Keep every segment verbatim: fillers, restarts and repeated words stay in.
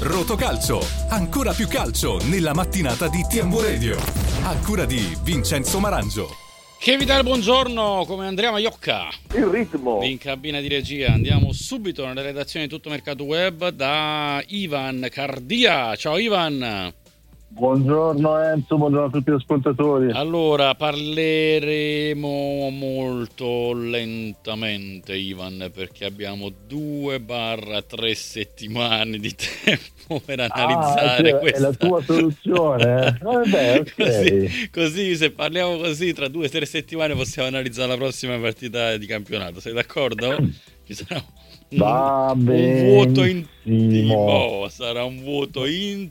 Rotocalcio, ancora più calcio nella mattinata di T M Radio. A cura di Vincenzo Marangio. Che vi dà il buongiorno, come Andrea Maiocca. Il ritmo. In cabina di regia andiamo subito nella redazione di Tutto Mercato Web da Ivan Cardia. Ciao Ivan. Buongiorno Enzo, buongiorno a tutti gli ascoltatori. Allora, parleremo molto lentamente, Ivan, perché abbiamo due barra tre settimane di tempo per analizzare ah, questa. È la tua soluzione? Eh? Vabbè, ok. così, così, se parliamo così, tra due o tre settimane possiamo analizzare la prossima partita di campionato. Sei d'accordo? Ci sarà Va un, un vuoto intimo, sarà un vuoto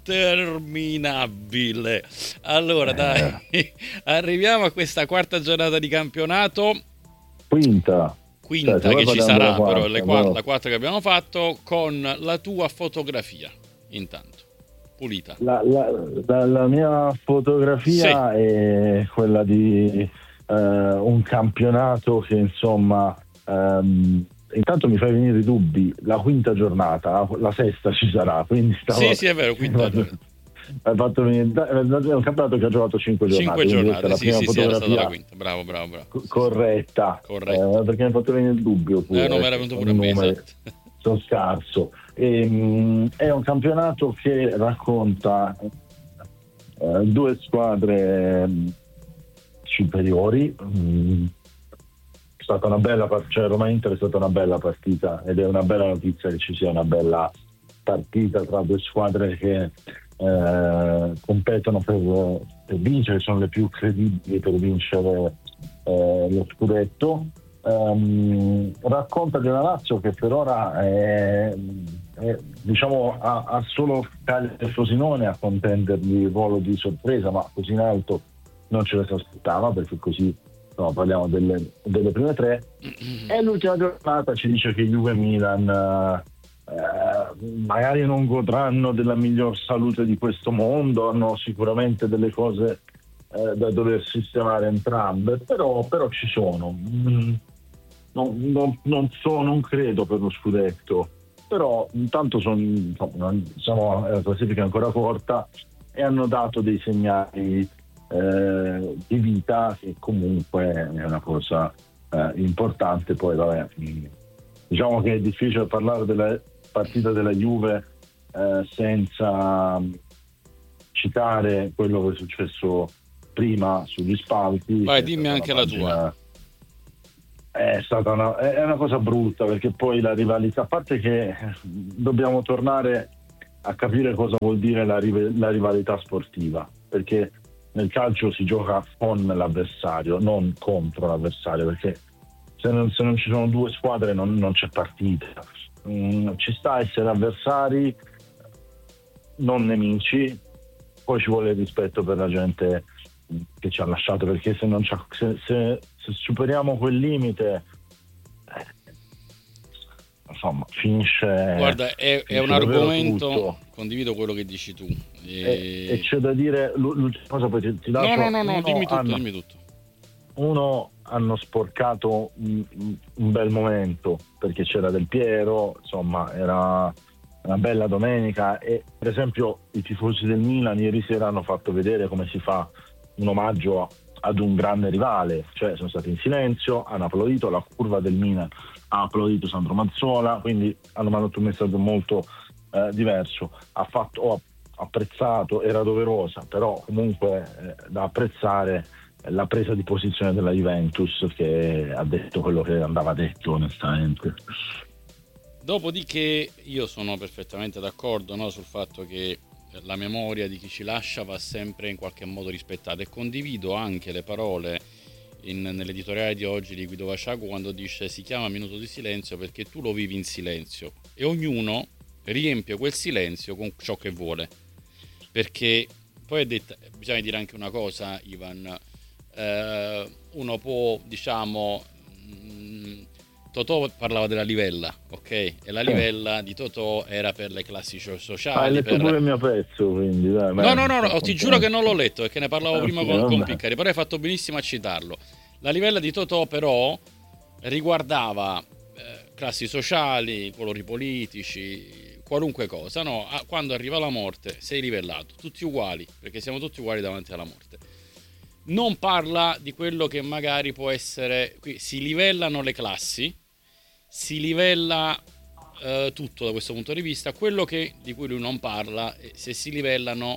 interminabile. Allora dai, arriviamo a questa quarta giornata di campionato. Quinta. Quinta cioè, che ci sarà, quarta, però le quattro, no. la quarta che abbiamo fatto, con la tua fotografia, intanto, pulita. La, la, la, la mia fotografia sì. È quella di eh, un campionato che insomma... Um, intanto mi fai venire i dubbi, la quinta giornata, la sesta ci sarà, quindi stavo... Sì, sì, è vero, quinta giornata. Hai fatto venire... È un campionato che ha giocato cinque giornate. cinque giornate, la sì, prima sì, fotografia sì, era stata la quinta, bravo, bravo, bravo. Co- corretta. Corretta. Eh, perché mi hai fatto venire il dubbio pure. Eh, no, mi era venuto pure a me, esatto. Sono scarso. E, mh, è un campionato che racconta eh, due squadre mh, superiori, mh, è stata una bella partita, cioè Roma Inter è stata una bella partita ed è una bella notizia che ci sia una bella partita tra due squadre che eh, competono per, per vincere, sono le più credibili per vincere eh, lo scudetto. Um, racconta di una Lazio che per ora è, è, diciamo ha, ha solo Cagliari e Frosinone a contendergli il ruolo di sorpresa, ma così in alto non ce la si aspettava, perché così no, parliamo delle, delle prime tre. E l'ultima giornata ci dice che Juve e Milan eh, magari non godranno della miglior salute di questo mondo, hanno sicuramente delle cose eh, da dover sistemare entrambe, però, però ci sono. Mm, non, non, non so, non credo per lo scudetto, però intanto sono, siamo alla classifica ancora corta e hanno dato dei segnali Eh, di vita, che comunque è una cosa eh, importante. Poi vabbè, diciamo che è difficile parlare della partita della Juve eh, senza citare quello che è successo prima sugli spalti. Vai, dimmi anche la tua. È stata una, è una cosa brutta, perché poi la rivalità, a parte che dobbiamo tornare a capire cosa vuol dire la, la rivalità sportiva, perché nel calcio si gioca con l'avversario, non contro l'avversario, perché se non, se non ci sono due squadre non, non c'è partita. Mm, ci sta a essere avversari, non nemici, poi ci vuole rispetto per la gente che ci ha lasciato, perché se, non c'ha, se, se, se superiamo quel limite, eh, insomma, finisce... Guarda, è, è un argomento, tutto. Condivido quello che dici tu. E... E, e c'è da dire, l'ultima cosa poi ti, ti lascio. No, no, no, no dimmi tutto, hanno, dimmi tutto. Uno, hanno sporcato un, un bel momento, perché c'era Del Piero, insomma, era una bella domenica, e per esempio i tifosi del Milan ieri sera hanno fatto vedere come si fa un omaggio ad un grande rivale, cioè sono stati in silenzio, hanno applaudito, la curva del Milan ha applaudito Sandro Mazzola, quindi hanno mandato un messaggio molto eh, diverso. Ha fatto, ho apprezzato, era doverosa, però comunque eh, da apprezzare la presa di posizione della Juventus, che ha detto quello che andava detto onestamente. Dopodiché io sono perfettamente d'accordo, no, sul fatto che la memoria di chi ci lascia va sempre in qualche modo rispettata, e condivido anche le parole in, nell'editoriale di oggi di Guido Vasciago quando dice: si chiama minuto di silenzio perché tu lo vivi in silenzio e ognuno riempie quel silenzio con ciò che vuole. Perché poi è detta, bisogna dire anche una cosa, Ivan, eh, uno può, diciamo, mh, Totò parlava della livella, ok? E la livella di Totò era per le classi sociali. Ah, hai letto per... pure il mio pezzo, quindi dai, no, no, no, no, ti giuro che non l'ho letto, perché ne parlavo ah, prima sì, con, con Piccari, però hai fatto benissimo a citarlo. La livella di Totò però riguardava eh, classi sociali, colori politici, qualunque cosa, no? Quando arriva la morte sei livellato, tutti uguali, perché siamo tutti uguali davanti alla morte. Non parla di quello che magari può essere, qui si livellano le classi, si livella eh, tutto da questo punto di vista. Quello che, di cui lui non parla, se si livellano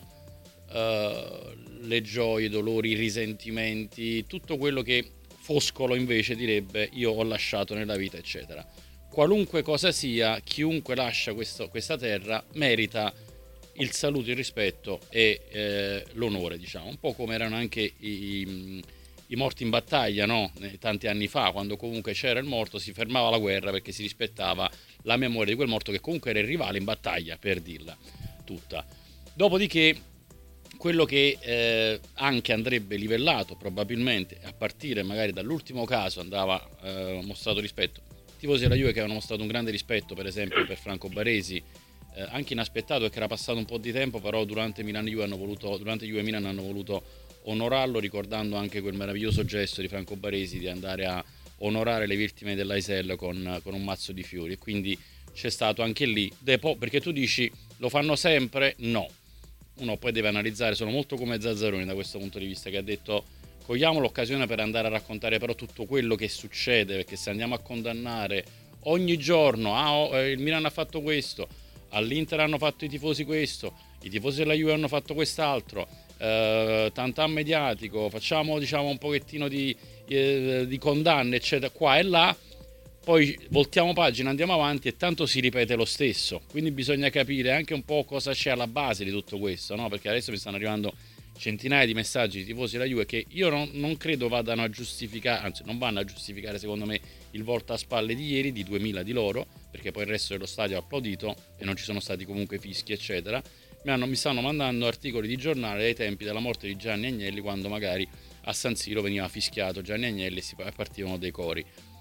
eh, le gioie, i dolori, i risentimenti, tutto quello che Foscolo invece direbbe io ho lasciato nella vita, eccetera. Qualunque cosa sia, chiunque lascia questo, questa terra merita il saluto, il rispetto e eh, l'onore, diciamo, un po' come erano anche i, i, i morti in battaglia, no? Tanti anni fa, quando comunque c'era il morto si fermava la guerra perché si rispettava la memoria di quel morto che comunque era il rivale in battaglia, per dirla tutta. Dopodiché quello che eh, anche andrebbe livellato probabilmente, a partire magari dall'ultimo caso andava eh, mostrato rispetto, i tifosi della Juve che avevano mostrato un grande rispetto per esempio per Franco Baresi, eh, anche inaspettato perché era passato un po' di tempo, però durante Milan Juve hanno voluto, durante Juve Milan hanno voluto onorarlo, ricordando anche quel meraviglioso gesto di Franco Baresi di andare a onorare le vittime dell'A S L con, con un mazzo di fiori, e quindi c'è stato anche lì depo, perché tu dici lo fanno sempre? No, uno poi deve analizzare, sono molto come Zazzaroni da questo punto di vista, che ha detto cogliamo l'occasione per andare a raccontare però tutto quello che succede, perché se andiamo a condannare ogni giorno ah, oh, il Milan ha fatto questo, all'Inter hanno fatto i tifosi questo, i tifosi della Juve hanno fatto quest'altro, eh, tantà mediatico, facciamo diciamo un pochettino di, eh, di condanne eccetera qua e là, poi voltiamo pagina, andiamo avanti e tanto si ripete lo stesso, quindi bisogna capire anche un po' cosa c'è alla base di tutto questo, no? Perché adesso mi stanno arrivando centinaia di messaggi di tifosi della Juve che io non, non credo vadano a giustificare, anzi non vanno a giustificare secondo me il volto a spalle di ieri, di duemila di loro, perché poi il resto dello stadio ha applaudito e non ci sono stati comunque fischi eccetera. Mi, hanno, mi stanno mandando articoli di giornale dai tempi della morte di Gianni Agnelli, quando magari a San Siro veniva fischiato Gianni Agnelli e si partivano dei cori.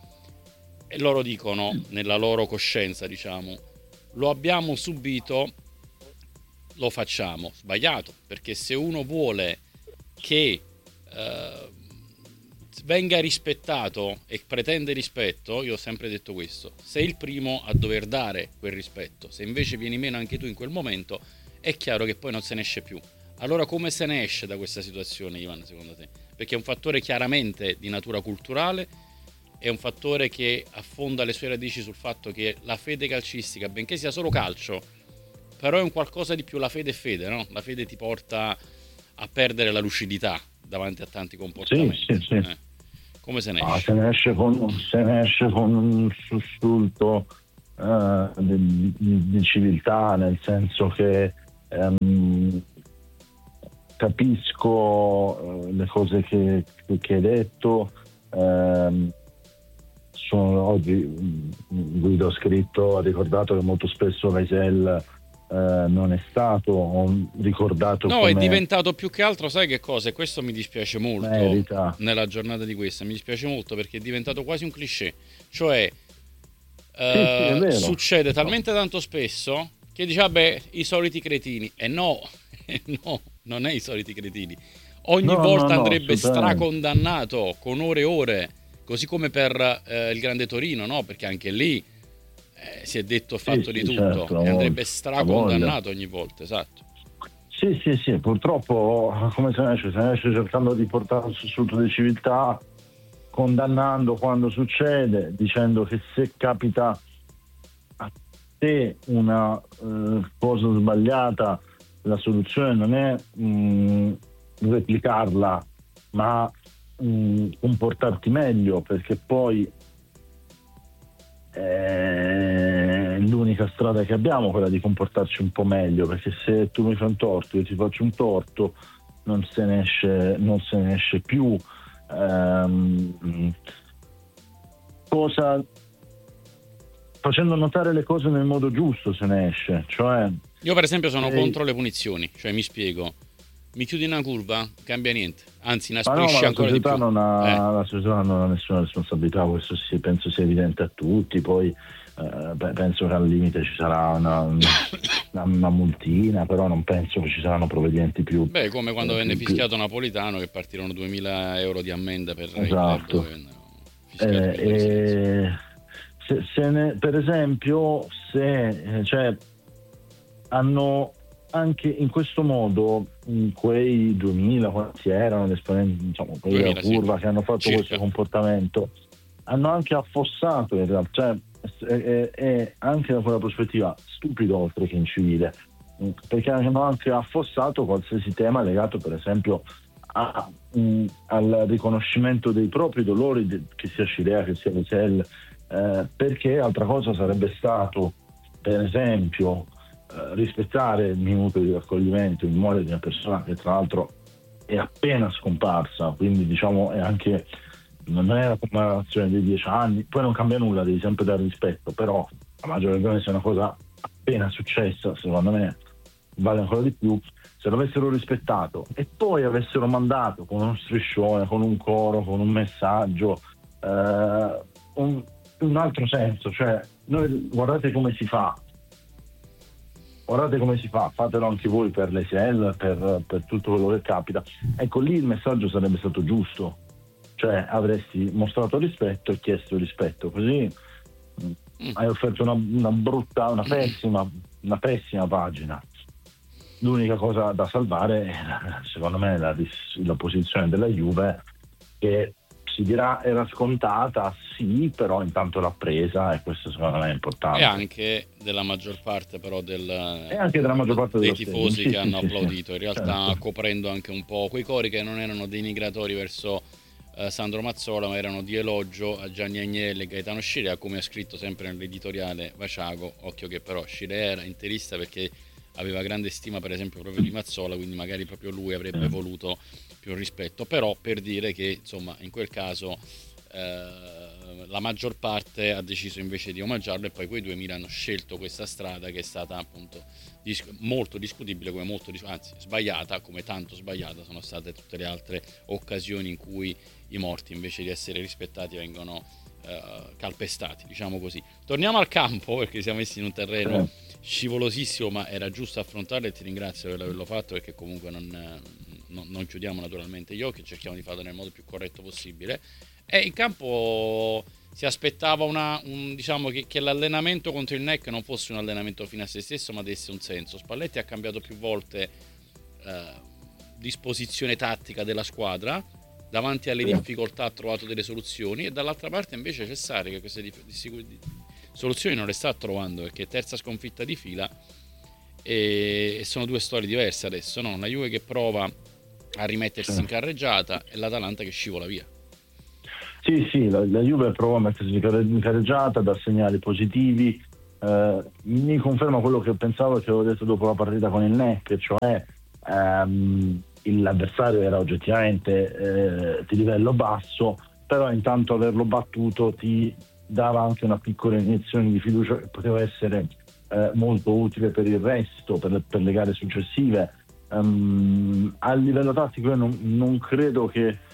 E loro dicono, nella loro coscienza, diciamo, lo abbiamo subito, lo facciamo. Sbagliato, perché se uno vuole che eh, venga rispettato e pretende rispetto, io ho sempre detto questo, sei il primo a dover dare quel rispetto. Se invece vieni meno anche tu in quel momento, è chiaro che poi non se ne esce più. Allora come se ne esce da questa situazione, Ivan, secondo te? Perché è un fattore chiaramente di natura culturale, è un fattore che affonda le sue radici sul fatto che la fede calcistica, benché sia solo calcio, però è un qualcosa di più. La fede è fede, no? La fede ti porta a perdere la lucidità davanti a tanti comportamenti. Sì, sì, sì. Eh. Come se ne esce? Ah, se ne esce con, se ne esce con un sussulto eh, di, di, di civiltà, nel senso che ehm, capisco eh, le cose che, che hai detto. Ehm, sono, oggi Guido ha scritto, ha ricordato che molto spesso l'A S L eh, non è stato ho ricordato no, come è diventato più che altro, sai che cosa? E questo mi dispiace molto merita. Nella giornata di questa mi dispiace molto perché è diventato quasi un cliché, cioè sì, sì, eh, succede talmente tanto spesso che dice vabbè i soliti cretini, e no, no, non è i soliti cretini, ogni no, volta no, no, andrebbe stracondannato con ore e ore, così come per eh, il Grande Torino, no? Perché anche lì eh, si è detto fatto sì, di sì, tutto, certo, e andrebbe stracondannato ogni volta, esatto. Sì, sì, sì, purtroppo come se ne esce? Se ne esce cercando di portare un sussulto di civiltà, condannando quando succede, dicendo che se capita a te una eh, cosa sbagliata, la soluzione non è mh, replicarla, ma mh, comportarti meglio, perché poi è l'unica strada che abbiamo, quella di comportarci un po' meglio, perché se tu mi fai un torto, io ti faccio un torto, non se ne esce, non se ne esce più. Ehm, cosa facendo notare le cose nel modo giusto se ne esce, cioè io per esempio sono eh, contro le punizioni, cioè mi spiego, mi chiudi una curva, cambia niente, anzi ma inasprisce no, ma ancora la di più. società non ha, eh. la società non ha nessuna responsabilità, questo sì, penso sia evidente a tutti. Poi eh, penso che al limite ci sarà una, una, una multina, però non penso che ci saranno provvedimenti più. Beh, come quando eh, venne più, fischiato Napolitano, che partirono duemila euro di ammenda per esatto. il club fischiato eh, eh, se, se ne, per esempio se cioè hanno anche in questo modo, in quei duemila, quanti erano gli esponenti, diciamo, quelli della curva, sì, che hanno fatto circa questo comportamento, hanno anche affossato in realtà, cioè è, è anche da quella prospettiva stupido oltre che incivile, perché hanno anche affossato qualsiasi tema legato per esempio a, mh, al riconoscimento dei propri dolori, de, che sia Scirea che sia Wesel, eh, perché altra cosa sarebbe stato per esempio eh, rispettare il minuto di raccoglimento in memoria di una persona che tra l'altro è appena scomparsa, quindi diciamo è anche, non è la commemorazione dei dieci anni, poi non cambia nulla, devi sempre dare rispetto, però a maggior ragione se è una cosa appena successa, secondo me vale ancora di più. Se l'avessero rispettato e poi avessero mandato con uno striscione, con un coro, con un messaggio, eh, un, un altro senso, cioè noi guardate come si fa, guardate come si fa, fatelo anche voi per le S L, per, per tutto quello che capita. Ecco, lì il messaggio sarebbe stato giusto, cioè avresti mostrato rispetto e chiesto rispetto, così mm. hai offerto una, una brutta, una pessima, una pessima pagina. L'unica cosa da salvare è, secondo me, la, la posizione della Juve, che si dirà era scontata, sì, però intanto l'ha presa e questo secondo me è importante. E anche della maggior parte però del, e anche della maggior parte dei tifosi sì, che sì, hanno sì, applaudito, sì, in realtà certo. coprendo anche un po' quei cori che non erano denigratori verso eh, Sandro Mazzola, ma erano di elogio a Gianni Agnelli e Gaetano Scirea, come ha scritto sempre nell'editoriale Vaciago. Occhio che però Scirea era interista perché aveva grande stima per esempio proprio di Mazzola, quindi magari proprio lui avrebbe voluto più rispetto, però per dire che insomma in quel caso eh, la maggior parte ha deciso invece di omaggiarlo, e poi quei duemila hanno scelto questa strada che è stata appunto dis- molto discutibile, come molto dis- anzi sbagliata, come tanto sbagliata sono state tutte le altre occasioni in cui i morti invece di essere rispettati vengono Uh, calpestati, diciamo così. Torniamo al campo perché siamo messi in un terreno scivolosissimo, ma era giusto affrontarlo e ti ringrazio per averlo fatto, perché comunque non, non, non chiudiamo naturalmente gli occhi e cerchiamo di farlo nel modo più corretto possibile. E in campo si aspettava una, un, diciamo che, che l'allenamento contro il N E C non fosse un allenamento fine a se stesso, ma desse un senso. Spalletti ha cambiato più volte uh, disposizione tattica della squadra, davanti alle difficoltà ha trovato delle soluzioni, e dall'altra parte invece c'è Sarri che queste di, di, di, soluzioni non le sta trovando, perché è terza sconfitta di fila e, e sono due storie diverse adesso, no? Una Juve che prova a rimettersi in carreggiata e l'Atalanta che scivola via. Sì, sì, la, la Juve prova a mettersi in carreggiata, dà segnali positivi, eh, mi conferma quello che pensavo e che avevo detto dopo la partita con il N E C, cioè ehm, l'avversario era oggettivamente eh, di livello basso, però intanto averlo battuto ti dava anche una piccola iniezione di fiducia che poteva essere eh, molto utile per il resto, per le, per le gare successive. Um, a livello tattico io non, non credo che eh,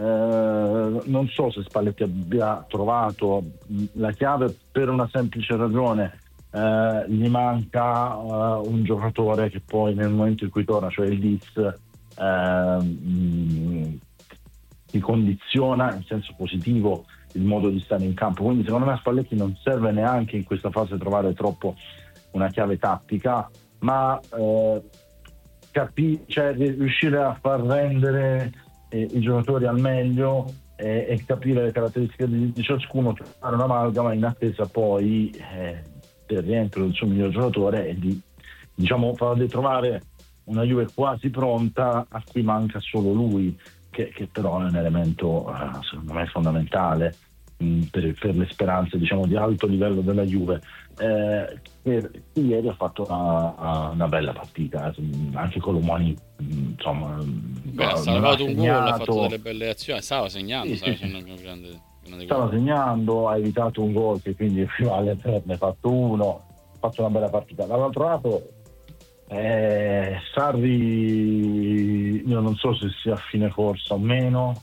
non so se Spalletti abbia trovato la chiave, per una semplice ragione. Uh, gli manca uh, un giocatore che poi nel momento in cui torna, cioè il Diz, Uh, mh, ti condiziona in senso positivo il modo di stare in campo, quindi secondo me a Spalletti non serve neanche in questa fase trovare troppo una chiave tattica, ma uh, capi- cioè, riuscire a far rendere eh, i giocatori al meglio eh, e capire le caratteristiche di, di ciascuno, fare un'amalgama in attesa poi eh, del rientro del suo miglior giocatore e di, diciamo, farli trovare una Juve quasi pronta a cui manca solo lui, che, che però è un elemento uh, secondo me fondamentale mh, per, per le speranze, diciamo, di alto livello della Juve. Eh, per, ieri ha fatto una, una bella partita, anche Colomani, insomma. Beh, ha salvato un gol, ha fatto delle belle azioni, stava segnando, sì, stava, sì, segnando un grande, grande stava gol. segnando, ha evitato un gol che quindi equivale a tre, ne ha fatto uno, ha fatto una bella partita. Dall'altro lato Eh, Sarri, io non so se sia a fine corsa o meno,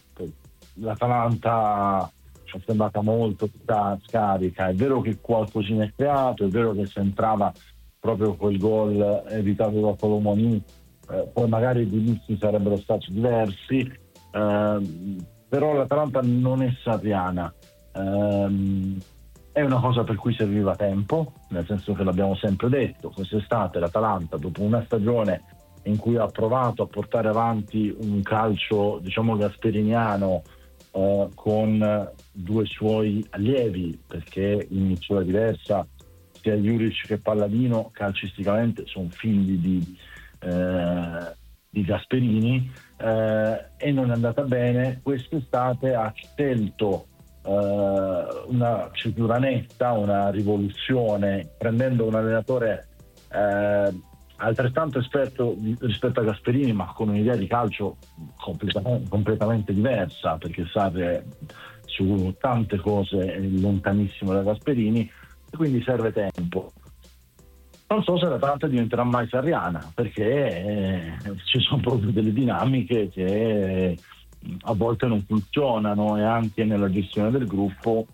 l'Atalanta ci è sembrata molto scarica, è vero che qualcosina è creato, è vero che se entrava proprio quel gol evitato da Colomoni, eh, poi magari i inizi sarebbero stati diversi, eh, però l'Atalanta non è sarriana. Eh, è una cosa per cui serviva tempo, nel senso che l'abbiamo sempre detto, quest'estate l'Atalanta, dopo una stagione in cui ha provato a portare avanti un calcio, diciamo, gasperiniano, eh, con due suoi allievi, perché in misura diversa sia Juric che Palladino calcisticamente sono figli di, eh, di Gasperini, eh, e non è andata bene. Quest'estate ha scelto Uh, una cintura netta, una rivoluzione, prendendo un allenatore uh, altrettanto esperto di, rispetto a Gasperini, ma con un'idea di calcio completamente, completamente diversa, perché serve su tante cose lontanissimo da Gasperini, e quindi serve tempo. Non so se l'Atalanta diventerà mai sarriana, perché eh, ci sono proprio delle dinamiche che a volte non funzionano, e anche nella gestione del gruppo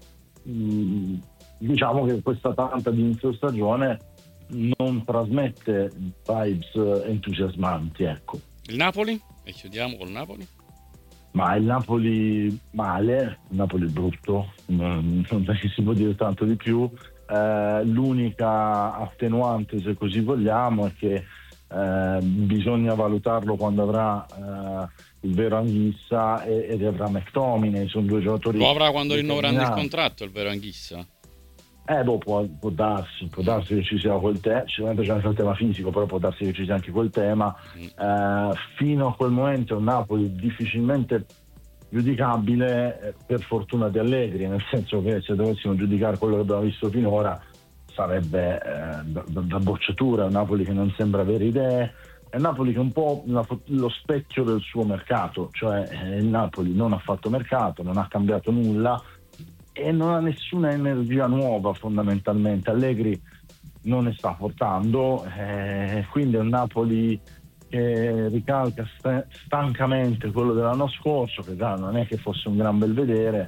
mh, diciamo che questa Atalanta di inizio stagione non trasmette vibes entusiasmanti, ecco. Il Napoli? E chiudiamo col Napoli? Ma il Napoli male, il Napoli brutto, non, non si può dire tanto di più. Eh, l'unica attenuante, se così vogliamo, è che eh, bisogna valutarlo quando avrà eh, il vero Anghissa e, e avrà McTominay, sono due giocatori. Lo avrà quando rinnoveranno il contratto, il vero Anghissa? Eh, boh, può, può darsi, può darsi che ci sia quel tema, sicuramente c'è anche il tema fisico, però può darsi che ci sia anche quel tema. Mm. Eh, fino a quel momento il Napoli difficilmente giudicabile, eh, per fortuna di Allegri, nel senso che se dovessimo giudicare quello che abbiamo visto finora sarebbe eh, da, da bocciatura. Un Napoli che non sembra avere idee, è il Napoli che è un po' la, lo specchio del suo mercato, cioè eh, il Napoli non ha fatto mercato, non ha cambiato nulla e non ha nessuna energia nuova fondamentalmente. Allegri non ne sta portando, eh, quindi è un Napoli che ricalca st- stancamente quello dell'anno scorso, che già non è che fosse un gran bel vedere,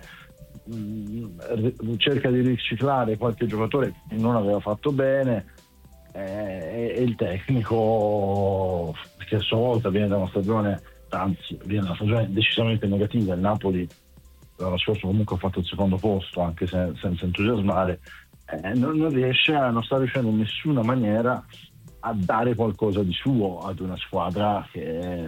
mh, cerca di riciclare qualche giocatore che non aveva fatto bene, eh, e il tecnico che a sua volta viene da una stagione, anzi viene da una stagione decisamente negativa. Il Napoli l'anno scorso comunque ha fatto il secondo posto, anche se, senza entusiasmare, eh, non, non riesce a, non sta riuscendo in nessuna maniera a dare qualcosa di suo ad una squadra che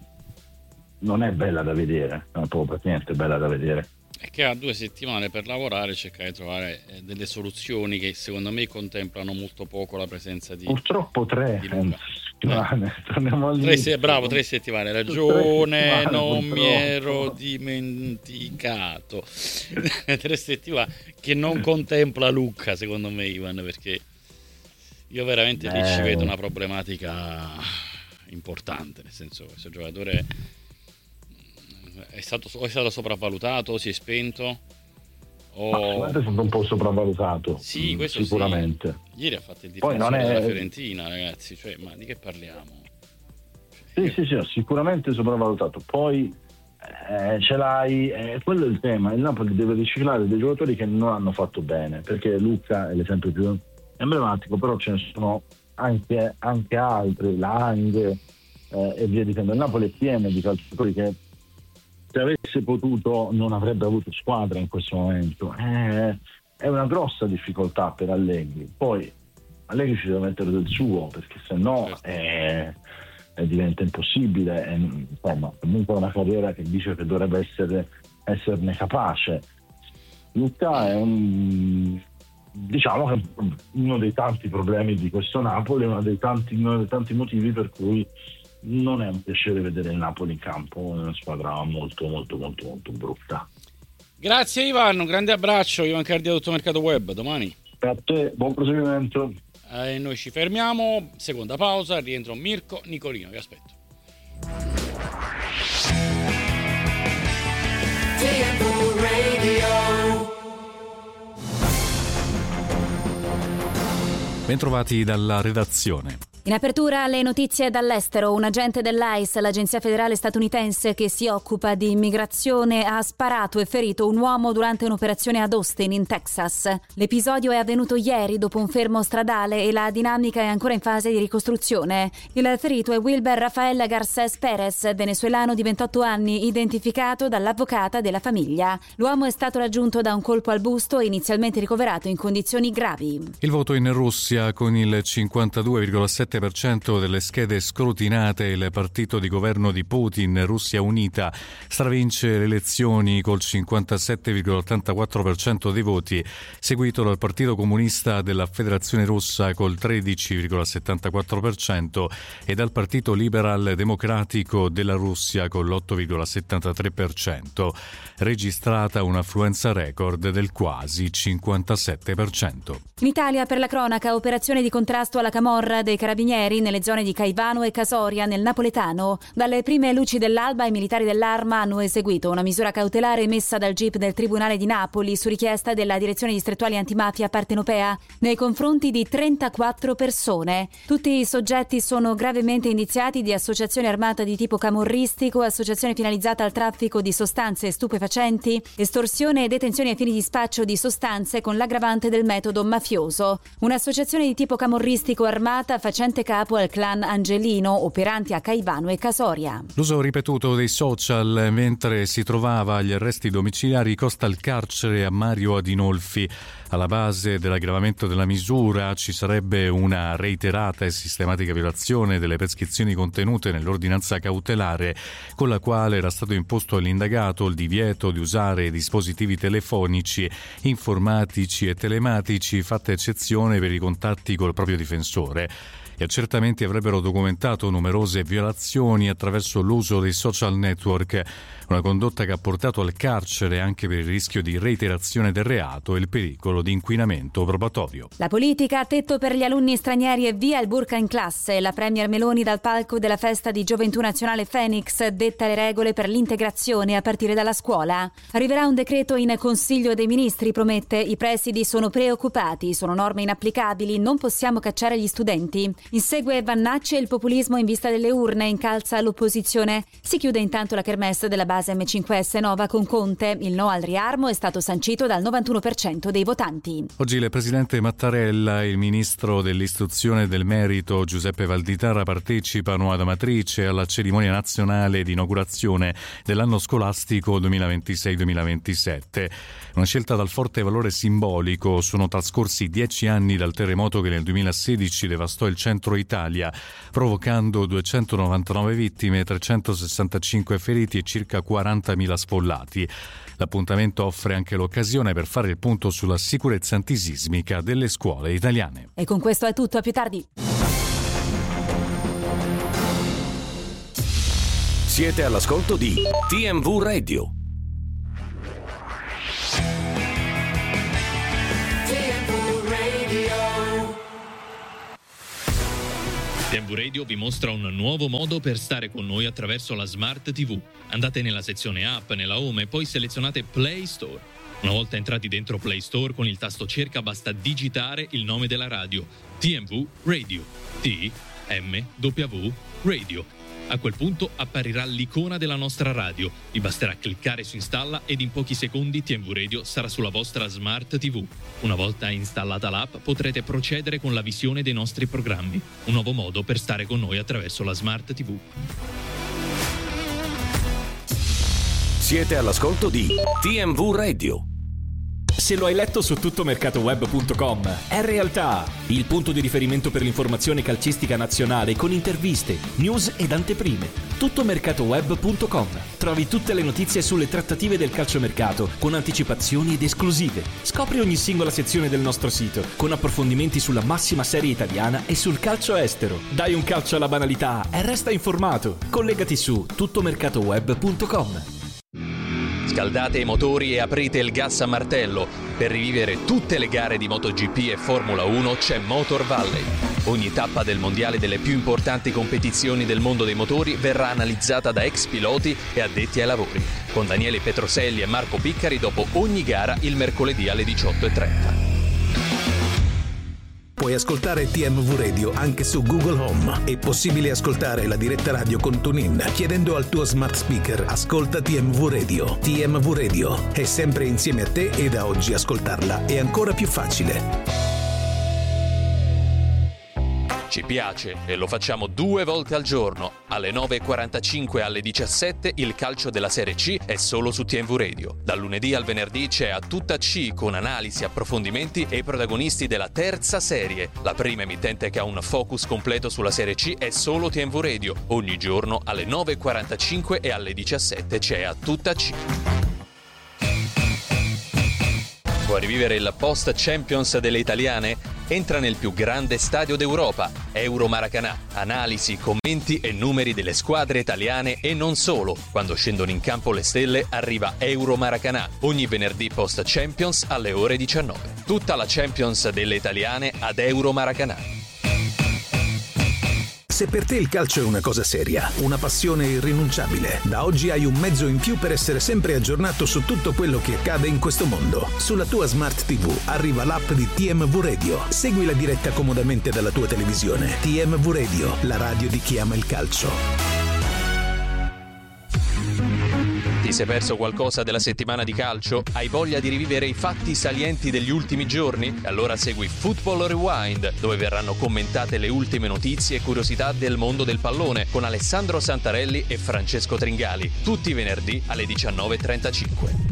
non è bella da vedere, non è proprio per niente bella da vedere. È che ha due settimane per lavorare e cercare di trovare delle soluzioni che secondo me contemplano molto poco la presenza di purtroppo tre di Luca. settimane. Eh. Torniamo al tre se, bravo tre settimane hai ragione, tre non settimane, mi ero dimenticato. Tre settimane che non contempla Luca, secondo me, Ivan, perché io veramente lì ci vedo una problematica importante, nel senso che questo giocatore è stato, è stato sopravvalutato, si è spento, o... è stato un po' sopravvalutato, sì, questo sicuramente. Sì. Ieri ha fatto il Poi difensore non è... della Fiorentina, ragazzi, cioè, ma di che parliamo? Sì, sì, sì, sicuramente sopravvalutato. Poi eh, ce l'hai, eh, quello è il tema. Il Napoli deve riciclare dei giocatori che non hanno fatto bene, perché Luca è l'esempio più emblematico, però ce ne sono anche, anche altri, Lang eh, e via dicendo. Il Napoli è pieno di calciatori che, se avesse potuto, non avrebbe avuto squadra in questo momento. Eh, è una grossa difficoltà per Allegri. Poi Allegri ci deve mettere del suo, perché se no eh, eh, diventa impossibile. Eh, insomma, comunque è una carriera che dice che dovrebbe essere, esserne capace. Luca è un, diciamo che uno dei tanti problemi di questo Napoli, uno dei tanti, uno dei tanti motivi per cui non è un piacere vedere il Napoli in campo, è una squadra molto molto molto molto brutta. Grazie Ivan, un grande abbraccio. Ivan Cardia, Tutto Mercato Web, domani. A te, buon proseguimento. Eh, noi ci fermiamo, seconda pausa, rientro Mirko Nicolino, vi aspetto. Bentrovati dalla redazione. In apertura le notizie dall'estero. Un agente dell'I C E, l'agenzia federale statunitense che si occupa di immigrazione, ha sparato e ferito un uomo durante un'operazione ad Austin, in Texas. L'episodio è avvenuto ieri dopo un fermo stradale e la dinamica è ancora in fase di ricostruzione. Il ferito è Wilber Rafael Garcés Pérez, venezuelano di ventotto anni, identificato dall'avvocata della famiglia. L'uomo è stato raggiunto da un colpo al busto e inizialmente ricoverato in condizioni gravi. Il voto in Russia: con il cinquantadue virgola sette per cento delle schede scrutinate, il partito di governo di Putin, Russia Unita, stravince le elezioni col cinquantasette virgola ottantaquattro per cento dei voti, seguito dal Partito Comunista della Federazione Russa col tredici virgola settantaquattro per cento e dal Partito Liberal Democratico della Russia con l'otto virgola settantatré per cento, registrata un'affluenza record del quasi cinquantasette per cento. In Italia, per la cronaca, operazione di contrasto alla camorra dei carabinieri nelle zone di Caivano e Casoria, nel napoletano. Dalle prime luci dell'alba i militari dell'Arma hanno eseguito una misura cautelare emessa dal G I P del Tribunale di Napoli su richiesta della Direzione Distrettuale Antimafia Partenopea nei confronti di trentaquattro persone. Tutti i soggetti sono gravemente indiziati di associazione armata di tipo camorristico, associazione finalizzata al traffico di sostanze stupefacenti, estorsione e detenzione ai fini di spaccio di sostanze con l'aggravante del metodo mafioso. Un'associazione di tipo camorristico armata facente capo al clan Angelino, operanti a Caivano e Casoria. L'uso ripetuto dei social mentre si trovava agli arresti domiciliari costa il carcere a Mario Adinolfi. Alla base dell'aggravamento della misura ci sarebbe una reiterata e sistematica violazione delle prescrizioni contenute nell'ordinanza cautelare, con la quale era stato imposto all'indagato il divieto di usare dispositivi telefonici, informatici e telematici, fatta eccezione per i contatti col proprio difensore. Gli accertamenti avrebbero documentato numerose violazioni attraverso l'uso dei social network, una condotta che ha portato al carcere anche per il rischio di reiterazione del reato e il pericolo di inquinamento probatorio. La politica a tetto per gli alunni stranieri e via il burka in classe. La premier Meloni dal palco della festa di Gioventù Nazionale Phoenix detta le regole per l'integrazione a partire dalla scuola. Arriverà un decreto in Consiglio dei Ministri, promette. I presidi sono preoccupati, sono norme inapplicabili, non possiamo cacciare gli studenti. Insegue Vannacci e il populismo in vista delle urne, incalza l'opposizione. Si chiude intanto la kermesse della base M cinque S Nova con Conte. Il no al riarmo è stato sancito dal novantuno per cento dei votanti. Oggi il presidente Mattarella e il ministro dell'istruzione e del merito Giuseppe Valditara partecipano ad Amatrice alla cerimonia nazionale di inaugurazione dell'anno scolastico duemilaventisei duemilaventisette. Una scelta dal forte valore simbolico. Sono trascorsi dieci anni dal terremoto che nel duemilasedici devastò il centro Italia, provocando duecentonovantanove vittime, trecentosessantacinque feriti e circa quarantamila sfollati. L'appuntamento offre anche l'occasione per fare il punto sulla sicurezza antisismica delle scuole italiane. E con questo è tutto, a più tardi. Siete all'ascolto di T M V Radio. T M V Radio vi mostra un nuovo modo per stare con noi attraverso la Smart T V. Andate nella sezione app, nella home e poi selezionate Play Store. Una volta entrati dentro Play Store, con il tasto cerca basta digitare il nome della radio: T M V Radio. T M W Radio. A quel punto apparirà l'icona della nostra radio. Vi basterà cliccare su installa ed in pochi secondi T M V Radio sarà sulla vostra Smart T V. Una volta installata l'app potrete procedere con la visione dei nostri programmi. Un nuovo modo per stare con noi attraverso la Smart T V. Siete all'ascolto di T M V Radio. Se lo hai letto su tuttomercatoweb punto com, è realtà. Il punto di riferimento per l'informazione calcistica nazionale con interviste, news ed anteprime. tuttomercatoweb punto com. Trovi tutte le notizie sulle trattative del calciomercato con anticipazioni ed esclusive. Scopri ogni singola sezione del nostro sito con approfondimenti sulla massima serie italiana e sul calcio estero. Dai un calcio alla banalità e resta informato. Collegati su tuttomercatoweb punto com. Scaldate i motori e aprite il gas a martello. Per rivivere tutte le gare di MotoGP e Formula uno c'è Motor Valley. Ogni tappa del mondiale delle più importanti competizioni del mondo dei motori verrà analizzata da ex piloti e addetti ai lavori, con Daniele Petroselli e Marco Piccari dopo ogni gara il mercoledì alle diciotto e trenta. puoi ascoltare T M V Radio anche su Google Home. È possibile ascoltare la diretta radio con TuneIn chiedendo al tuo smart speaker "Ascolta T M V Radio". T M V Radio è sempre insieme a te e da oggi ascoltarla è ancora più facile. Ci piace e lo facciamo due volte al giorno. Alle nove e quarantacinque e alle diciassette il calcio della Serie C è solo su T M V Radio. Dal lunedì al venerdì c'è A Tutta C con analisi, approfondimenti e i protagonisti della terza serie. La prima emittente che ha un focus completo sulla Serie C è solo T M V Radio. Ogni giorno alle nove e quarantacinque e alle diciassette c'è A Tutta C. Vuoi rivivere il post Champions delle italiane? Entra nel più grande stadio d'Europa, Euromaracanà. Analisi, commenti e numeri delle squadre italiane e non solo. Quando scendono in campo le stelle arriva Euromaracanà, ogni venerdì post Champions alle ore diciannove. Tutta la Champions delle italiane ad Euromaracanà. Se per te il calcio è una cosa seria, una passione irrinunciabile, da oggi hai un mezzo in più per essere sempre aggiornato su tutto quello che accade in questo mondo. Sulla tua Smart tivù arriva l'app di T M V Radio. Segui la diretta comodamente dalla tua televisione. T M V Radio, la radio di chi ama il calcio. Ti sei perso qualcosa della settimana di calcio? Hai voglia di rivivere i fatti salienti degli ultimi giorni? Allora segui Football Rewind, dove verranno commentate le ultime notizie e curiosità del mondo del pallone con Alessandro Santarelli e Francesco Tringali, tutti i venerdì alle diciannove e trentacinque.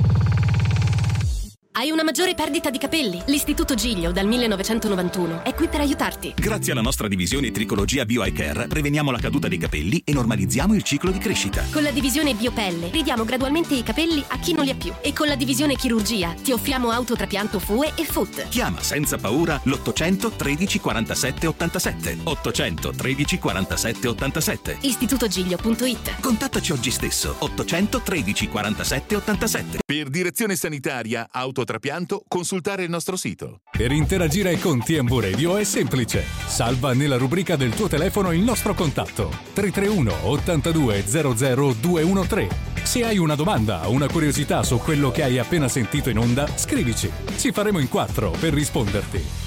Hai una maggiore perdita di capelli? L'Istituto Giglio dal millenovecentonovantuno è qui per aiutarti. Grazie alla nostra divisione Tricologia Bio Eye Care preveniamo la caduta dei capelli e normalizziamo il ciclo di crescita. Con la divisione Biopelle ridiamo gradualmente i capelli a chi non li ha più. E con la divisione Chirurgia ti offriamo autotrapianto F U E e F U T. Chiama senza paura l'ottocento tredici quarantasette ottantasette. ottocento tredici quarantasette ottantasette. istitutogiglio punto it. Contattaci oggi stesso. ottocento tredici quarantasette ottantasette. Per direzione sanitaria autotrapianto consultare il nostro sito. Per interagire con T M V Radio è semplice. Salva nella rubrica del tuo telefono il nostro contatto tre tre uno ottantadue zero zero due uno tre. Se hai una domanda o una curiosità su quello che hai appena sentito in onda, scrivici. Ci faremo in quattro per risponderti.